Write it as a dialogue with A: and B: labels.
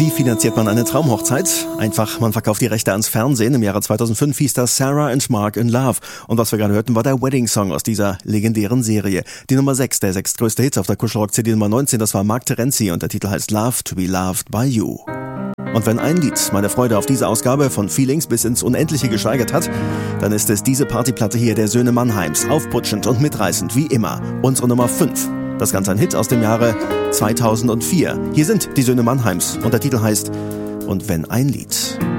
A: Wie finanziert man eine Traumhochzeit? Einfach, man verkauft die Rechte ans Fernsehen. Im Jahre 2005 hieß das Sarah and Mark in Love. Und was wir gerade hörten, war der Wedding-Song aus dieser legendären Serie. Die Nummer 6, der 6 größte Hits auf der Kuschelrock-CD Nummer 19, das war Mark Terenzi und der Titel heißt Love to be Loved by You. Und wenn ein Lied meine Freude auf diese Ausgabe von Feelings bis ins Unendliche gesteigert hat, dann ist es diese Partyplatte hier der Söhne Mannheims. Aufputschend und mitreißend, wie immer. Unsere Nummer 5. Das Ganze ein Hit aus dem Jahre 2004. Hier sind die Söhne Mannheims und der Titel heißt Und wenn ein Lied.